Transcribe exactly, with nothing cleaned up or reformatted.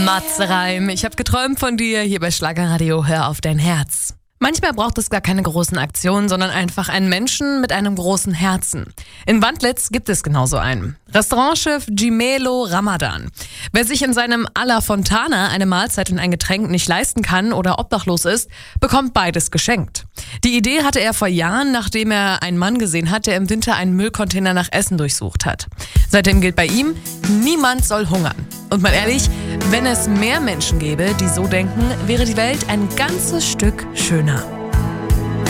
Matze Reim, ich habe geträumt von dir hier bei Schlagerradio. Hör auf dein Herz. Manchmal braucht es gar keine großen Aktionen, sondern einfach einen Menschen mit einem großen Herzen. In Wandlitz gibt es genauso einen. Restaurantchef Gimelo Ramadan. Wer sich in seinem Alla Fontana eine Mahlzeit und ein Getränk nicht leisten kann oder obdachlos ist, bekommt beides geschenkt. Die Idee hatte er vor Jahren, nachdem er einen Mann gesehen hat, der im Winter einen Müllcontainer nach Essen durchsucht hat. Seitdem gilt bei ihm, niemand soll hungern. Und mal ehrlich, wenn es mehr Menschen gäbe, die so denken, wäre die Welt ein ganzes Stück schöner.